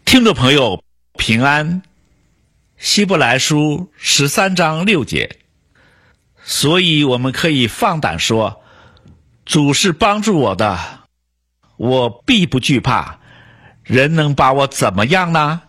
听众朋友平安，希伯来书13章6节，所以我们可以放胆说，主是帮助我的，我必不惧怕，人能把我怎么样呢？